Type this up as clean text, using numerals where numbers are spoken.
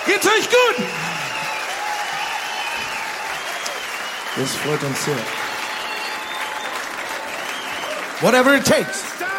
Geht's euch gut? Das freut uns sehr. Whatever it takes.